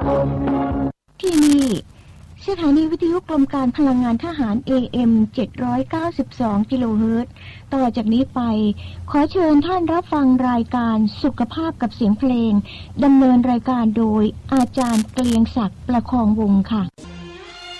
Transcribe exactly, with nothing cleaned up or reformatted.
ที่นี่สถานีวิทยุกรมการพลังงานทหาร เอ เอ็ม เจ็ดร้อยเก้าสิบสอง กิโลเฮิรตซ์ต่อจากนี้ไปขอเชิญท่านรับฟังรายการสุขภาพกับเสียงเพลงดำเนินรายการโดยอาจารย์เกลียงศักดิ์ประคองวงศ์ค่ะ